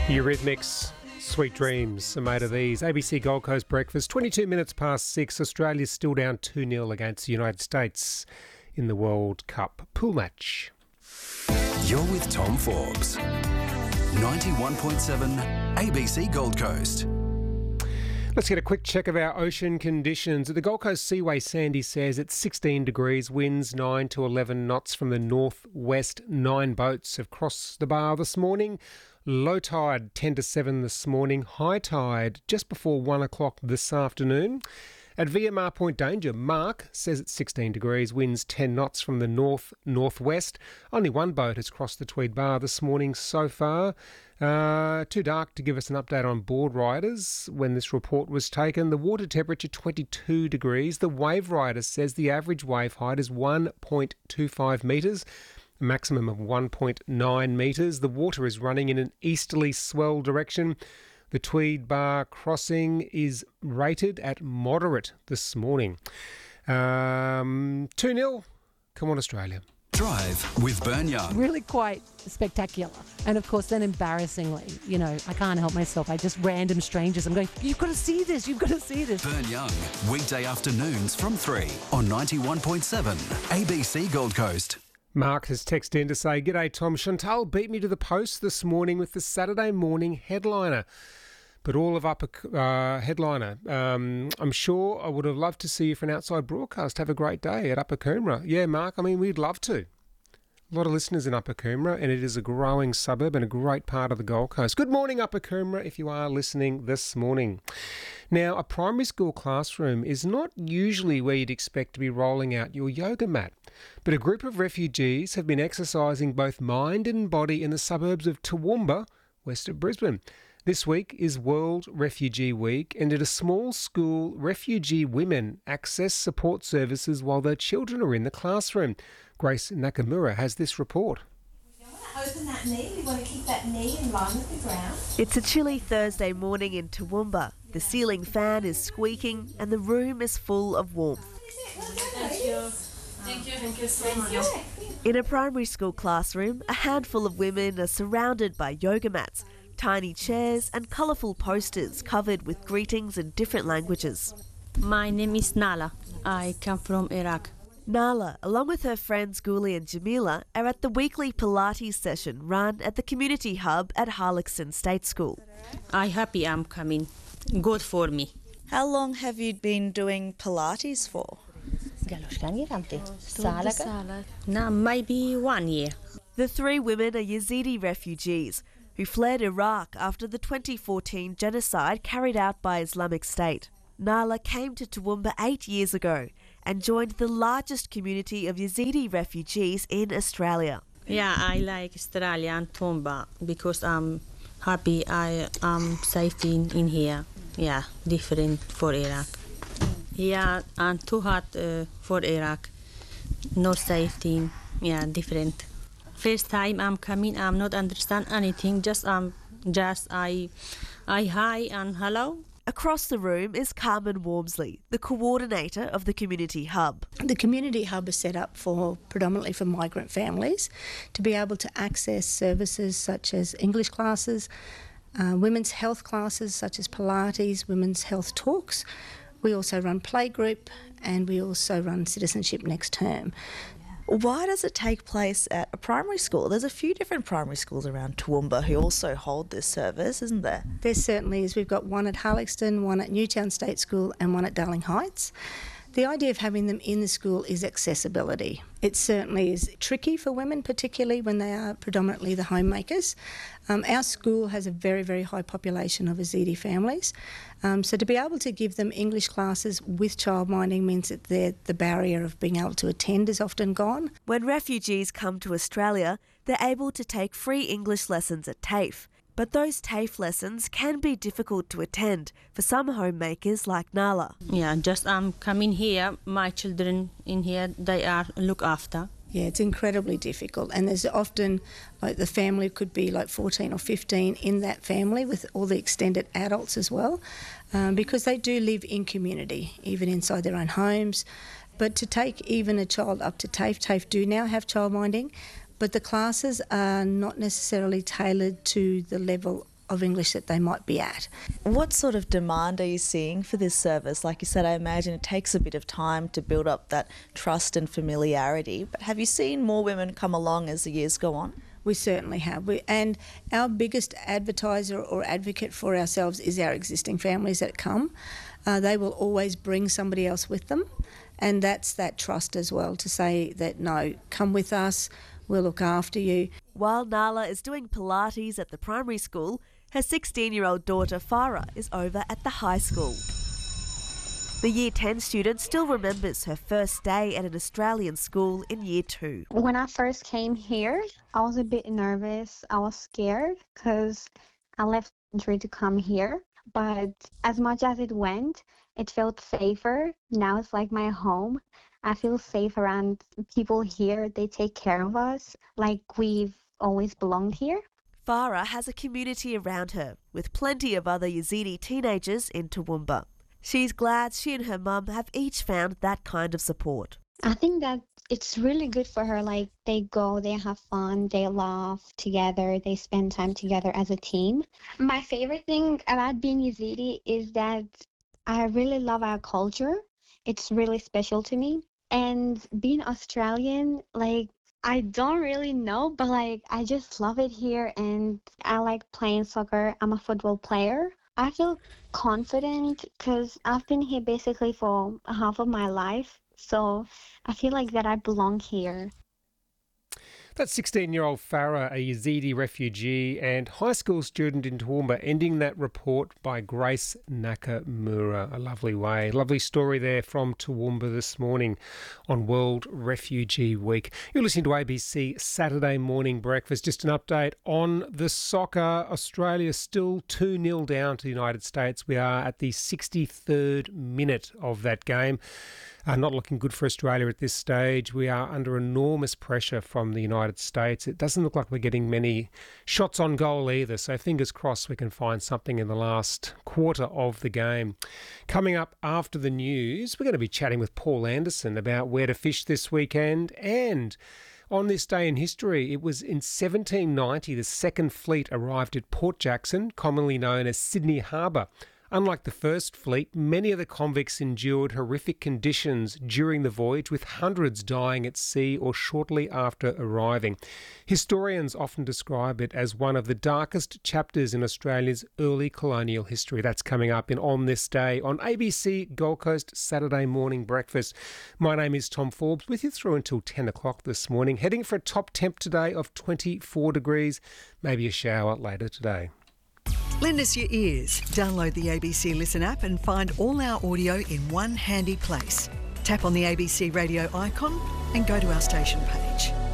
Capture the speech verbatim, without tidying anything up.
Eurythmics, Sweet Dreams are made of these. A B C Gold Coast Breakfast, twenty-two minutes past six. Australia's still down two nil against the United States in the World Cup pool match. You're with Tom Forbes. ninety-one point seven A B C Gold Coast. Let's get a quick check of our ocean conditions. At the Gold Coast Seaway, Sandy says it's sixteen degrees, winds nine to eleven knots from the northwest. Nine boats have crossed the bar this morning. Low tide ten to seven this morning. High tide just before one o'clock this afternoon. At V M R Point Danger, Mark says it's sixteen degrees, winds ten knots from the north-northwest. Only one boat has crossed the Tweed Bar this morning so far. Uh, too dark to give us an update on board riders when this report was taken. The water temperature twenty-two degrees. The wave rider says the average wave height is one point two five metres, a maximum of one point nine metres. The water is running in an easterly swell direction. The Tweed Bar crossing is rated at moderate this morning. Um, two nil. Come on, Australia. Drive with Burn Young. Really quite spectacular. And of course, then embarrassingly, you know, I can't help myself. I just random strangers. I'm going, you've got to see this. You've got to see this. Burn Young, weekday afternoons from three on ninety-one point seven A B C Gold Coast. Mark has texted in to say, "G'day Tom, Chantal beat me to the post this morning with the Saturday morning headliner. But all of upper uh, headliner. Um, I'm sure I would have loved to see you for an outside broadcast. Have a great day at Upper Coomera." Yeah, Mark, I mean, we'd love to. A lot of listeners in Upper Coomera, and it is a growing suburb and a great part of the Gold Coast. Good morning, Upper Coomera, if you are listening this morning. Now, a primary school classroom is not usually where you'd expect to be rolling out your yoga mat, but a group of refugees have been exercising both mind and body in the suburbs of Toowoomba, west of Brisbane. This week is World Refugee Week, and at a small school, refugee women access support services while their children are in the classroom. Grace Nakamura has this report. You want to open that knee, you want to keep that knee in line with the ground. It's a chilly Thursday morning in Toowoomba. The ceiling fan is squeaking and the room is full of warmth. Thank you. Thank you. Thank you so much. In a primary school classroom, a handful of women are surrounded by yoga mats, tiny chairs and colourful posters covered with greetings in different languages. My name is Nala. I come from Iraq. Nala, along with her friends Guli and Jamila, are at the weekly Pilates session run at the community hub at Harlexton State School. I happy I'm coming. Good for me. How long have you been doing Pilates for? Now maybe one year. The three women are Yazidi refugees who fled Iraq after the twenty fourteen genocide carried out by Islamic State. Nala came to Toowoomba eight years ago and joined the largest community of Yazidi refugees in Australia. Yeah, I like Australia and Toowoomba because I'm happy I am safe in, in here. Yeah, different for Iraq. Yeah, and too hot uh, for Iraq. No safety. Yeah, different. First time I'm coming, I'm not understand anything. Just um, just I, I hi and hello. Across the room is Carmen Wormsley, the coordinator of the community hub. The community hub is set up for predominantly for migrant families to be able to access services such as English classes, uh, women's health classes such as Pilates, women's health talks. We also run playgroup and we also run citizenship next term. Why does it take place at a primary school? There's a few different primary schools around Toowoomba who also hold this service, isn't there? There certainly is. We've got one at Harlexton, one at Newtown State School and one at Darling Heights. The idea of having them in the school is accessibility. It certainly is tricky for women, particularly when they are predominantly the homemakers. Um, our school has a very, very high population of Yazidi families. Um, so to be able to give them English classes with childminding means that the barrier of being able to attend is often gone. When refugees come to Australia, they're able to take free English lessons at TAFE. But those TAFE lessons can be difficult to attend for some homemakers like Nala. Yeah, just I'm um, coming here, my children in here, they are looked after. Yeah, it's incredibly difficult, and there's often, like the family could be like fourteen or fifteen in that family with all the extended adults as well, um, because they do live in community, even inside their own homes. But to take even a child up to TAFE, TAFE do now have childminding, but the classes are not necessarily tailored to the level of English that they might be at. What sort of demand are you seeing for this service? Like you said, I imagine it takes a bit of time to build up that trust and familiarity, but have you seen more women come along as the years go on? We certainly have. We, and our biggest advertiser or advocate for ourselves is our existing families that come. Uh, they will always bring somebody else with them, and that's that trust as well, to say that, no, come with us, we'll look after you. While Nala is doing Pilates at the primary school, her sixteen-year-old daughter Farah is over at the high school. The Year ten student still remembers her first day at an Australian school in Year two. When I first came here, I was a bit nervous. I was scared because I left the country to come here. But as much as it went, it felt safer. Now it's like my home. I feel safe around people here. They take care of us like we've always belonged here. Farah has a community around her, with plenty of other Yazidi teenagers in Toowoomba. She's glad she and her mum have each found that kind of support. I think that it's really good for her. Like, they go, they have fun, they laugh together, they spend time together as a team. My favorite thing about being Yazidi is that I really love our culture. It's really special to me. And being Australian, like, I don't really know, but like, I just love it here, and I like playing soccer. I'm a football player. I feel confident because I've been here basically for half of my life, so I feel like that I belong here. That's sixteen-year-old Farah, a Yazidi refugee and high school student in Toowoomba, ending that report by Grace Nakamura. A lovely way. Lovely story there from Toowoomba this morning on World Refugee Week. You're listening to A B C Saturday Morning Breakfast. Just an update on the soccer. Australia still two nil down to the United States. We are at the sixty-third minute of that game. Uh, not looking good for Australia at this stage. We are under enormous pressure from the United States. It doesn't look like we're getting many shots on goal either, so fingers crossed we can find something in the last quarter of the game. Coming up after the news, we're going to be chatting with Paul Anderson about where to fish this weekend. And on this day in history, it was in seventeen ninety the Second Fleet arrived at Port Jackson, commonly known as Sydney Harbour. Unlike the First Fleet, many of the convicts endured horrific conditions during the voyage, with hundreds dying at sea or shortly after arriving. Historians often describe it as one of the darkest chapters in Australia's early colonial history. That's coming up in On This Day on A B C Gold Coast Saturday Morning Breakfast. My name is Tom Forbes, with you through until ten o'clock this morning. Heading for a top temp today of twenty-four degrees, maybe a shower later today. Lend us your ears. Download the A B C Listen app and find all our audio in one handy place. Tap on the A B C radio icon and go to our station page.